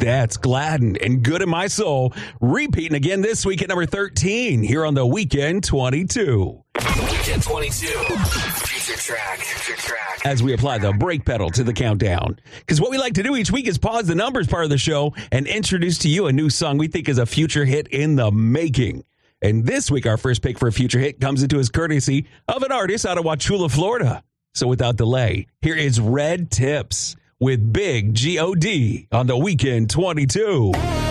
Rockets, Gladden, and Good in My Soul, repeating again this week at number 13 here on the Weekend 22. Weekend 22. Future track. As we apply the brake pedal to the countdown. Because what we like to do each week is pause the numbers part of the show and introduce to you a new song we think is a future hit in the making. And this week, our first pick for a future hit comes into us courtesy of an artist out of Wauchula, Florida. So without delay, here is Red Tips with Big G.O.D. on the Weekend 22.